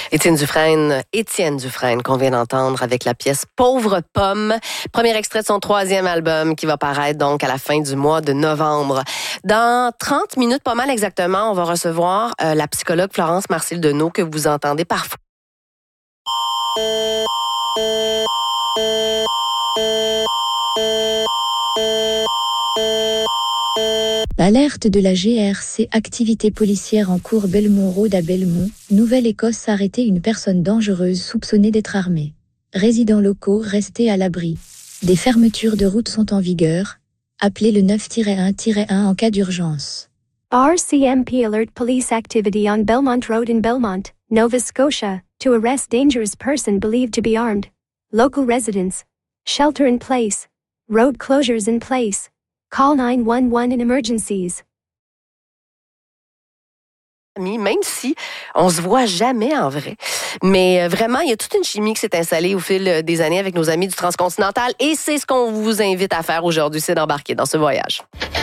Étienne Dufresne, qu'on vient d'entendre avec la pièce Pauvre Pomme, premier extrait de son 3e album qui va paraître donc à la fin du mois de novembre. Dans 30 minutes, pas mal exactement, on va recevoir la psychologue Florence Marcil-Deneau que vous entendez parfois. Alerte de la GRC, activité policière en cours Belmont Road à Belmont, Nouvelle-Écosse, arrêté une personne dangereuse soupçonnée d'être armée. Résidents locaux restés à l'abri. Des fermetures de routes sont en vigueur. Appelez le 9-1-1 en cas d'urgence. RCMP alert police activity on Belmont Road in Belmont, Nova Scotia, to arrest dangerous person believed to be armed. Local residents. Shelter in place. Road closures in place. Call 911 in emergencies. Même si on se voit jamais en vrai. Mais vraiment, il y a toute une chimie qui s'est installée au fil des années avec nos amis du Transcontinental et c'est ce qu'on vous invite à faire aujourd'hui, c'est d'embarquer dans ce voyage.